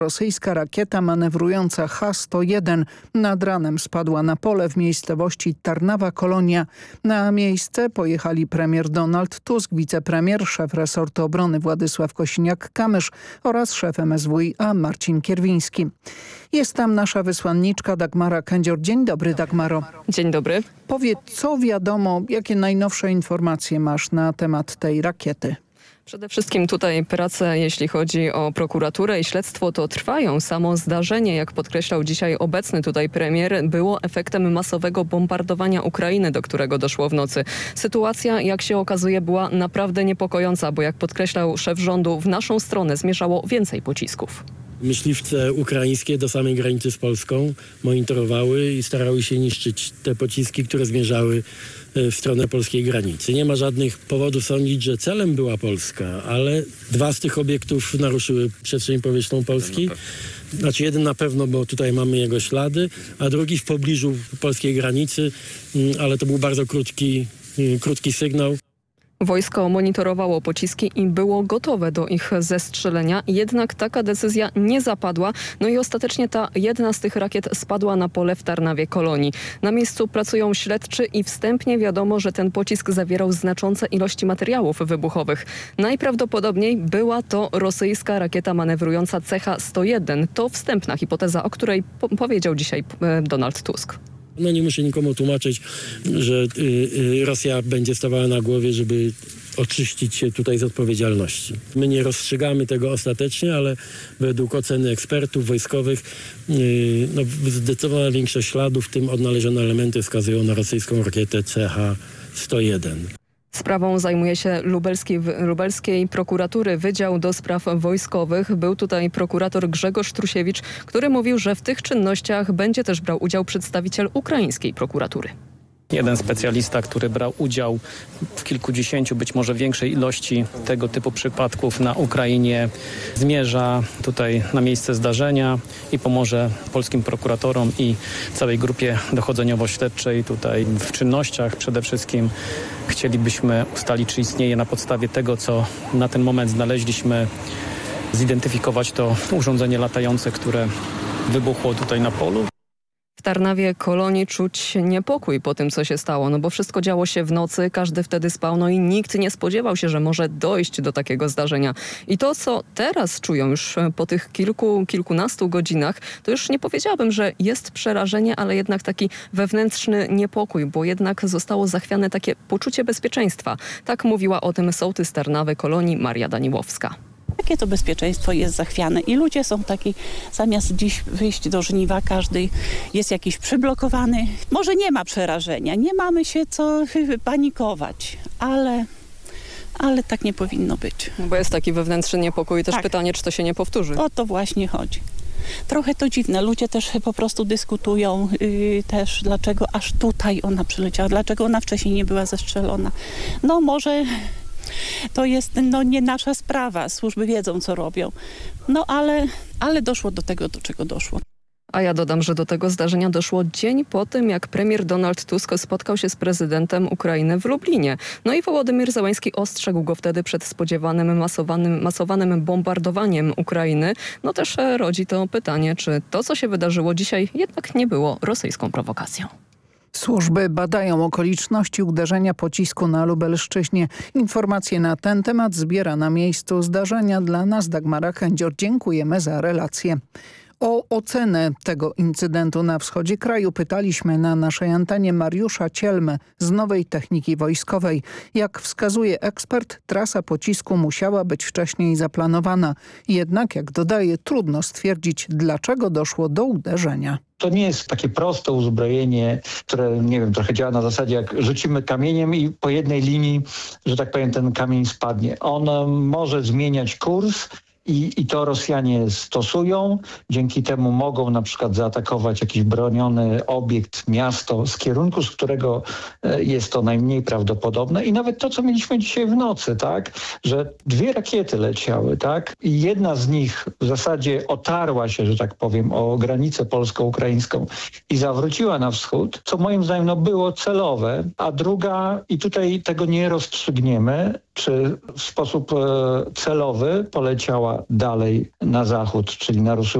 Rosyjska rakieta manewrująca H-101 nad ranem spadła na pole w miejscowości Tarnawa Kolonia. Na miejsce pojechali premier Donald Tusk, wicepremier, szef resortu obrony Władysław Kosiniak-Kamysz oraz szef MSWiA Marcin Kierwiński. Jest tam nasza wysłanniczka Dagmara Kędzior. Dzień dobry, Dagmaro. Dzień dobry. Powiedz, co wiadomo, jakie najnowsze informacje masz na temat tej rakiety? Przede wszystkim tutaj prace, jeśli chodzi o prokuraturę i śledztwo, to trwają. Samo zdarzenie, jak podkreślał dzisiaj obecny tutaj premier, było efektem masowego bombardowania Ukrainy, do którego doszło w nocy. Sytuacja, jak się okazuje, była naprawdę niepokojąca, bo jak podkreślał szef rządu, w naszą stronę zmierzało więcej pocisków. Myśliwce ukraińskie do samej granicy z Polską monitorowały i starały się niszczyć te pociski, które zmierzały w stronę polskiej granicy. Nie ma żadnych powodów sądzić, że celem była Polska, ale 2 z tych obiektów naruszyły przestrzeń powietrzną Polski. Znaczy jeden na pewno, bo tutaj mamy jego ślady, a drugi w pobliżu polskiej granicy, ale to był bardzo krótki sygnał. Wojsko monitorowało pociski i było gotowe do ich zestrzelenia, jednak taka decyzja nie zapadła. No i ostatecznie ta jedna z tych rakiet spadła na pole w Tarnawie Kolonii. Na miejscu pracują śledczy i wstępnie wiadomo, że ten pocisk zawierał znaczące ilości materiałów wybuchowych. Najprawdopodobniej była to rosyjska rakieta manewrująca CH-101. To wstępna hipoteza, o której powiedział dzisiaj Donald Tusk. No nie muszę nikomu tłumaczyć, że Rosja będzie stawała na głowie, żeby oczyścić się tutaj z odpowiedzialności. My nie rozstrzygamy tego ostatecznie, ale według oceny ekspertów wojskowych zdecydowana większość śladów, w tym odnalezione elementy, wskazują na rosyjską rakietę CH-101. Sprawą zajmuje się lubelskiej prokuratury Wydział do Spraw Wojskowych. Był tutaj prokurator Grzegorz Trusiewicz, który mówił, że w tych czynnościach będzie też brał udział przedstawiciel ukraińskiej prokuratury. Jeden specjalista, który brał udział w kilkudziesięciu, być może większej ilości tego typu przypadków na Ukrainie, zmierza tutaj na miejsce zdarzenia i pomoże polskim prokuratorom i całej grupie dochodzeniowo-śledczej tutaj w czynnościach. Przede wszystkim chcielibyśmy ustalić, czy istnieje na podstawie tego, co na ten moment znaleźliśmy, zidentyfikować to urządzenie latające, które wybuchło tutaj na polu. W Tarnawie Kolonii czuć niepokój po tym, co się stało, no bo wszystko działo się w nocy, każdy wtedy spał, no i nikt nie spodziewał się, że może dojść do takiego zdarzenia. I to, co teraz czują już po tych kilkunastu godzinach, to już nie powiedziałabym, że jest przerażenie, ale jednak taki wewnętrzny niepokój, bo jednak zostało zachwiane takie poczucie bezpieczeństwa. Tak mówiła o tym sołtys Tarnawy Kolonii Maria Daniłowska. Jakie to bezpieczeństwo jest zachwiane i ludzie są taki, zamiast dziś wyjść do żniwa, każdy jest jakiś przyblokowany. Może nie ma przerażenia, nie mamy się co panikować, ale tak nie powinno być. No bo jest taki wewnętrzny niepokój i też pytanie, czy to się nie powtórzy. O to właśnie chodzi. Trochę to dziwne, ludzie też po prostu dyskutują też, dlaczego aż tutaj ona przyleciała, dlaczego ona wcześniej nie była zestrzelona. No może... To jest nie nasza sprawa, służby wiedzą, co robią. No ale doszło do tego, do czego doszło. A ja dodam, że do tego zdarzenia doszło dzień po tym, jak premier Donald Tusk spotkał się z prezydentem Ukrainy w Lublinie. No i Wołodymyr Zełański ostrzegł go wtedy przed spodziewanym masowanym bombardowaniem Ukrainy. No też rodzi to pytanie, czy to, co się wydarzyło dzisiaj, jednak nie było rosyjską prowokacją. Służby badają okoliczności uderzenia pocisku na Lubelszczyźnie. Informacje na ten temat zbiera na miejscu zdarzenia dla nas Dagmara Kędzior. Dziękujemy za relację. O ocenę tego incydentu na wschodzie kraju pytaliśmy na naszej antenie Mariusza Cielmę z Nowej Techniki Wojskowej. Jak wskazuje ekspert, trasa pocisku musiała być wcześniej zaplanowana. Jednak, jak dodaje, trudno stwierdzić, dlaczego doszło do uderzenia. To nie jest takie proste uzbrojenie, które, nie wiem, trochę działa na zasadzie, jak rzucimy kamieniem i po jednej linii, że tak powiem, ten kamień spadnie. On może zmieniać kurs. I to Rosjanie stosują. Dzięki temu mogą na przykład zaatakować jakiś broniony obiekt, miasto, z kierunku, z którego jest to najmniej prawdopodobne. I nawet to, co mieliśmy dzisiaj w nocy, tak, że 2 rakiety leciały, tak, i jedna z nich w zasadzie otarła się, że tak powiem, o granicę polsko-ukraińską i zawróciła na wschód, co moim zdaniem było celowe, a druga, i tutaj tego nie rozstrzygniemy, czy w sposób celowy poleciała poleciała dalej na zachód, czyli naruszyła